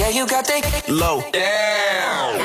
Yeah, you got that low. Damn.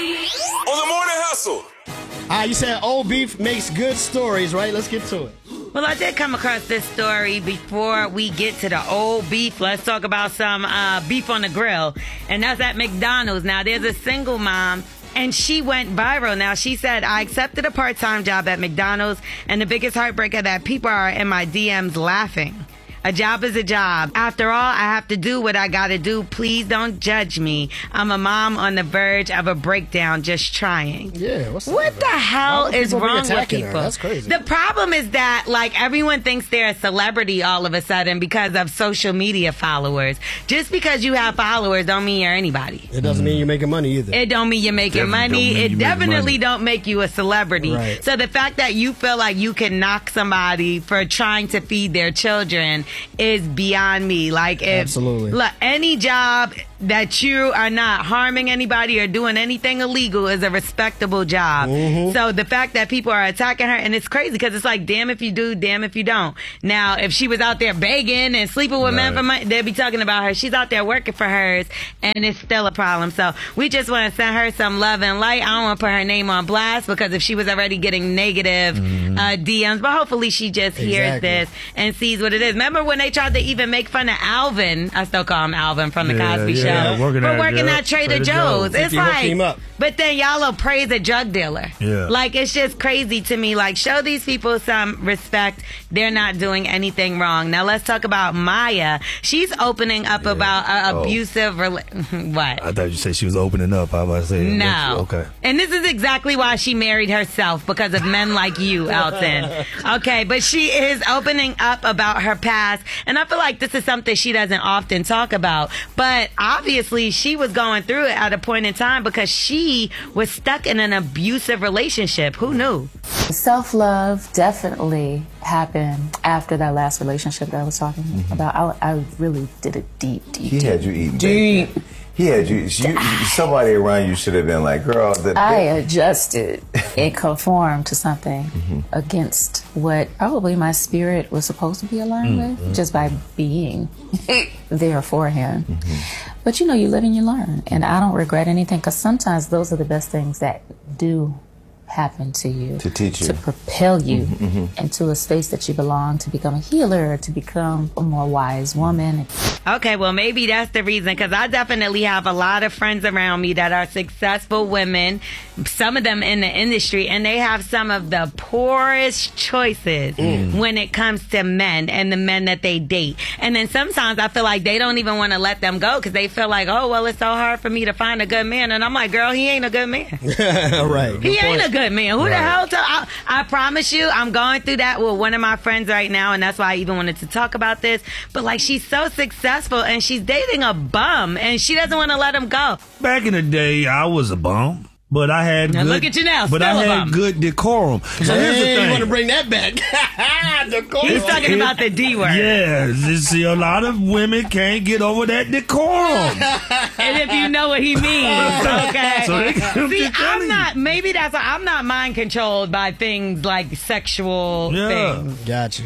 On the morning hustle. You said old beef makes good stories, right? Let's get to it. Well, I did come across this story before we get to the old beef. Let's talk about some beef on the grill. And that's at McDonald's. Now, there's a single mom, and she went viral. Now, she said, I accepted a part-time job at McDonald's, and the biggest heartbreaker that people are in my DMs laughing. A job is a job. After all, I have to do what I gotta do. Please don't judge me. I'm a mom on the verge of a breakdown, just trying. Yeah, what the hell is wrong with people? That's crazy. The problem is that, like, everyone thinks they're a celebrity all of a sudden because of social media followers. Just because you have followers don't mean you're anybody. It doesn't mean you're making money either. It don't mean you're making money. It definitely don't make you a celebrity. Right. So the fact that you feel like you can knock somebody for trying to feed their children is beyond me. Like, if Absolutely. Look, any job that you are not harming anybody or doing anything illegal is a respectable job. So the fact that people are attacking her, and it's crazy because it's like, damn if you do, damn if you don't. Now, if she was out there begging and sleeping with men for money, they'd be talking about her. She's out there working for hers, and it's still a problem. So we just want to send her some love and light. I don't want to put her name on blast because if she was already getting negative DMs, but hopefully she just hears this and sees what it is. Remember when they tried to even make fun of Alvin? I still call him Alvin from the Cosby Show. Working at Trader Joe's. It's like, but then y'all will praise a drug dealer. Yeah. Like, it's just crazy to me. Like, show these people some respect. They're not doing anything wrong. Now, let's talk about Maya. She's opening up about abusive... What? I thought you said she was opening up. I was about to say... No. Okay. And this is exactly why she married herself, because of men like you, Elton. Okay, but she is opening up about her past, and I feel like this is something she doesn't often talk about. But obviously, she was going through it at a point in time because she was stuck in an abusive relationship. Who knew? Self-love definitely happened after that last relationship that I was talking about. I really did a deep. He had you eating deep. He had you. Somebody around you should have been like, "Girl." I adjusted and conformed to something against what probably my spirit was supposed to be aligned with, just by being there for him. But you know, you live and you learn, and I don't regret anything, because sometimes those are the best things that do happen to you, to teach you, to propel you into a space that you belong, to become a healer, to become a more wise woman. Okay, well, maybe that's the reason, because I definitely have a lot of friends around me that are successful women, some of them in the industry, and they have some of the poorest choices when it comes to men and the men that they date. And then sometimes I feel like they don't even want to let them go because they feel like, oh, well, it's so hard for me to find a good man. And I'm like, girl, he ain't a good man. Right. He ain't a good man. Who the hell? I promise you, I'm going through that with one of my friends right now, and that's why I even wanted to talk about this. But like, she's so successful, and she's dating a bum, and she doesn't want to let him go. Back in the day, I was a bum. But I had look at you now, but I had good decorum. So here's the thing. You want to bring that back? Decorum. He's talking about the D word. Yeah, see, a lot of women can't get over that decorum. And if you know what he means, okay. So they see, I'm not. Maybe that's. I'm not mind controlled by things like sexual things. Gotcha.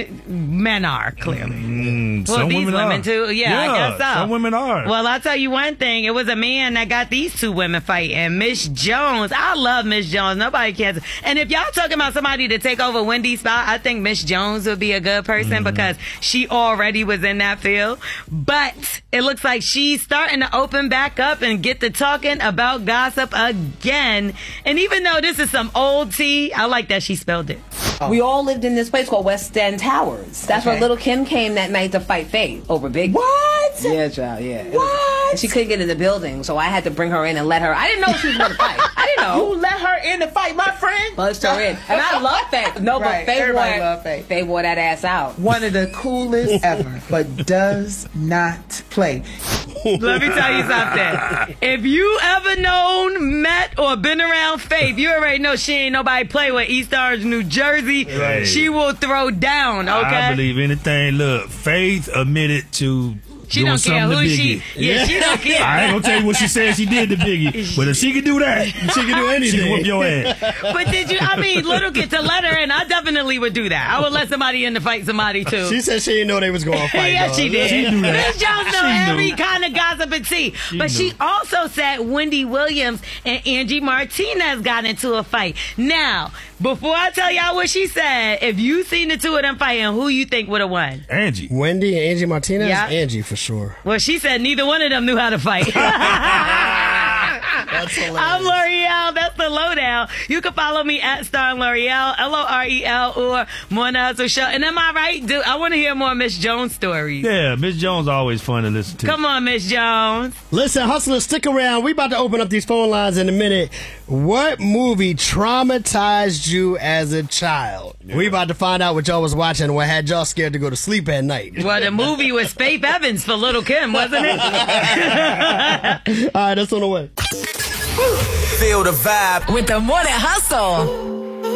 Men are clearly. Well, some these women are too. Yeah, I guess so. Some women are. Well, I'll tell you one thing. It was a man that got these two women fighting. Miss Jones. I love Miss Jones. Nobody cares. And if y'all talking about somebody to take over Wendy's spot, I think Miss Jones would be a good person because she already was in that field. But it looks like she's starting to open back up and get to talking about gossip again. And even though this is some old tea, I like that she spelled it. We all lived in this place called West End Towers. That's where Little Kim came that night to fight Faith over Big. What? Yeah, child, yeah. What? And she couldn't get in the building, so I had to bring her in and let her. I didn't know she was going to fight. I didn't know. You let her in to fight, my friend? Buzzed her in. And I love Faith. No, but Faith wore that ass out. One of the coolest ever, but does not play. Let me tell you something. If you ever known, met, or been around Faith, you already know she ain't nobody play with. East Orange, New Jersey. Right. She will throw down, okay? I believe anything. Look, Faith admitted to She doing don't care something who to she. Biggie. Yeah, she don't care. I ain't gonna tell you what she said she did to Biggie, but if she can do that, She can do anything. she can whoop your ass. But did you? I mean, little kid to let her in. I definitely would do that. I would let somebody in to fight somebody too. She said she didn't know they was going to fight. Yeah, dog. she did. She knew that. Miss Jones know She every knew. kind of gossip and tea. But she knew. also said Wendy Williams and Angie Martinez got into a fight. Now, before I tell y'all what she said, if you seen the two of them fighting, who you think would have won? Angie. Wendy and Angie Martinez? Yeah. Angie for sure. Well, she said neither one of them knew how to fight. That's hilarious. I'm L'Oreal. That's the lowdown. You can follow me at Star L'Oreal, L'Orel, or Morning Hustle Show. And am I right? I want to hear more Miss Jones stories. Yeah, Miss Jones always fun to listen to. Come on, Miss Jones. Listen, hustlers, stick around. We about to open up these phone lines in a minute. What movie traumatized you as a child? We about to find out what y'all was watching and what had y'all scared to go to sleep at night. Well, the movie was Faith Evans for Little Kim, wasn't it? All right, that's on the way. Feel the vibe. With the Morning Hustle.